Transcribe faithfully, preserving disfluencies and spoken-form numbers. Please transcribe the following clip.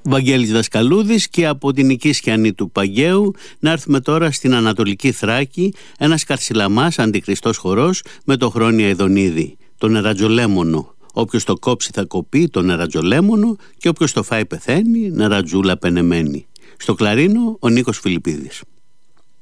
Βαγγέλης Δασκαλούδης. Και από την Οικίσιανη του Παγκαίου να έρθουμε τώρα στην Ανατολική Θράκη, ένας καρσιλαμάς αντικριστός χορός με το Χρόνια Ειδονίδη, τον Νερατζολέμονο. Όποιος το κόψει θα κοπεί, τον Νερατζολέμονο, και όποιος το φάει πεθαίνει, νερατζούλα πενεμένη. Στο κλαρίνο ο Νίκος Φιλιππίδης.